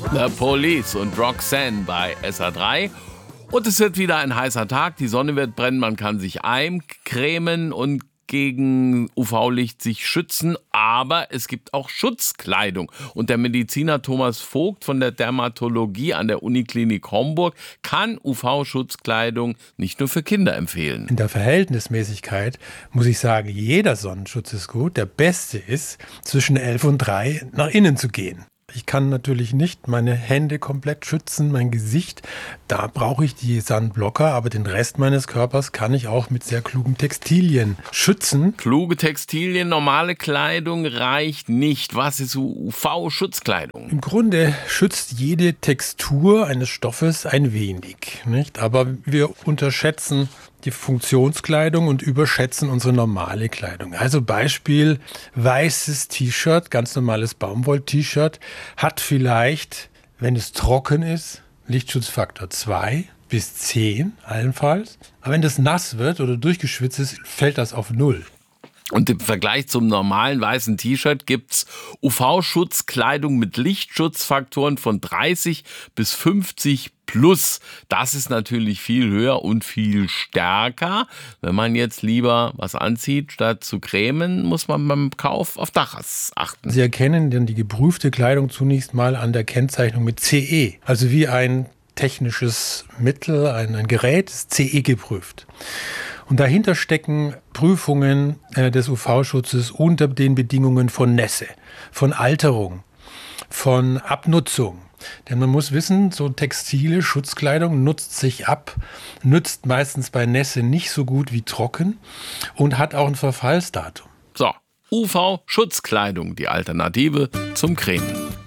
The Police und Roxanne bei SA3. Und es wird wieder ein heißer Tag, die Sonne wird brennen, man kann sich eincremen und gegen UV-Licht sich schützen, aber es gibt auch Schutzkleidung. Und der Mediziner Thomas Vogt von der Dermatologie an der Uniklinik Homburg kann UV-Schutzkleidung nicht nur für Kinder empfehlen. In der Verhältnismäßigkeit muss ich sagen, jeder Sonnenschutz ist gut. Der beste ist, zwischen 11 und 3 nach innen zu gehen. Ich kann natürlich nicht meine Hände komplett schützen, mein Gesicht. Da brauche ich die Sunblocker, aber den Rest meines Körpers kann ich auch mit sehr klugen Textilien schützen. Kluge Textilien, normale Kleidung reicht nicht. Was ist UV-Schutzkleidung? Im Grunde schützt jede Textur eines Stoffes ein wenig, nicht? Aber wir unterschätzen die Funktionskleidung und überschätzen unsere normale Kleidung. Also Beispiel, weißes T-Shirt, ganz normales Baumwoll-T-Shirt, hat vielleicht, wenn es trocken ist, Lichtschutzfaktor 2 bis 10 allenfalls. Aber wenn das nass wird oder durchgeschwitzt ist, fällt das auf 0. Und im Vergleich zum normalen weißen T-Shirt gibt's UV-Schutzkleidung mit Lichtschutzfaktoren von 30 bis 50 plus. Das ist natürlich viel höher und viel stärker. Wenn man jetzt lieber was anzieht, statt zu cremen, muss man beim Kauf auf das achten. Sie erkennen dann die geprüfte Kleidung zunächst mal an der Kennzeichnung mit CE. Also wie ein technisches Mittel, ein Gerät ist CE geprüft. Und dahinter stecken Prüfungen des UV-Schutzes unter den Bedingungen von Nässe, von Alterung, von Abnutzung. Denn man muss wissen, so textile Schutzkleidung nutzt sich ab, nützt meistens bei Nässe nicht so gut wie trocken und hat auch ein Verfallsdatum. So, UV-Schutzkleidung, die Alternative zum Cremen.